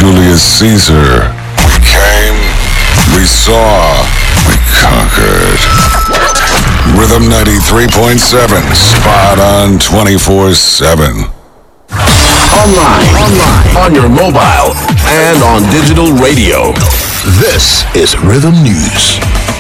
Julius Caesar. We came, we saw, we conquered. Rhythm 93.7, spot on 24/7. Online, on your mobile, and on digital radio. This is Rhythm News.